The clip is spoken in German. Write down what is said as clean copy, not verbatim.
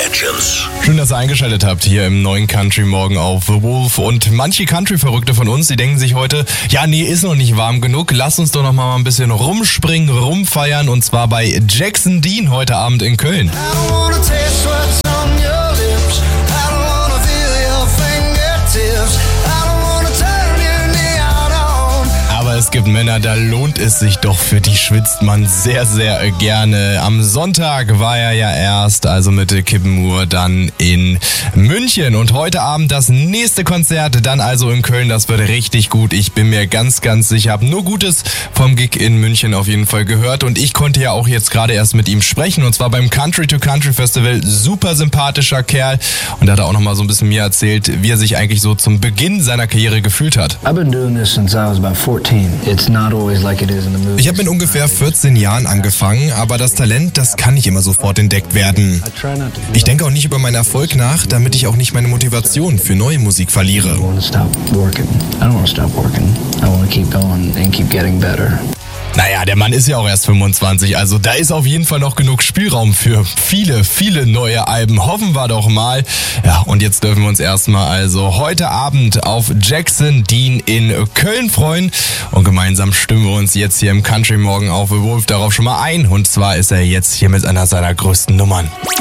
Legends. Schön, dass ihr eingeschaltet habt hier im neuen Country Morgen auf The Wolf. Und manche Country-Verrückte von uns, die denken sich heute, ja nee, ist noch nicht warm genug, lass uns doch noch mal ein bisschen rumspringen, rumfeiern. Und zwar bei Jackson Dean heute Abend in Köln. Aber es gibt Männer, da lohnt es sich doch, für die schwitzt man sehr, sehr gerne. Am Sonntag war er ja erst, also mit Kippenur, dann in München. Und heute Abend das nächste Konzert, dann also in Köln. Das wird richtig gut. Ich bin mir ganz, ganz sicher. Hab nur Gutes vom Gig in München auf jeden Fall gehört. Und ich konnte ja auch jetzt gerade erst mit ihm sprechen. Und zwar beim Country to Country Festival. Super sympathischer Kerl. Und da hat er auch nochmal so ein bisschen mir erzählt, wie er sich eigentlich so zum Beginn seiner Karriere gefühlt hat. I've been doing this since I was about 14. Ich habe mit ungefähr 14 Jahren angefangen, aber das Talent, das kann nicht immer sofort entdeckt werden. Ich denke auch nicht über meinen Erfolg nach, damit ich auch nicht meine Motivation für neue Musik verliere. Naja, der Mann ist ja auch erst 25, also da ist auf jeden Fall noch genug Spielraum für viele, viele neue Alben. Hoffen wir doch mal. Ja, und jetzt dürfen wir uns erstmal also heute Abend auf Jackson Dean in Köln freuen. Und gemeinsam stimmen wir uns jetzt hier im Country Morgen auf The Wolf darauf schon mal ein. Und zwar ist er jetzt hier mit einer seiner größten Nummern.